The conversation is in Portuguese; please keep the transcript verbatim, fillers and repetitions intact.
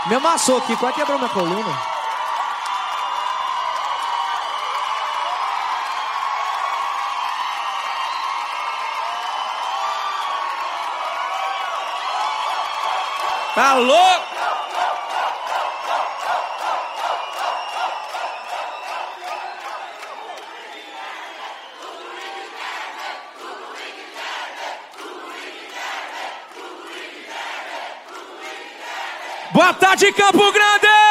Me amassou aqui, quase quebrou minha coluna. Tá louco? Boa tarde, Campo Grande!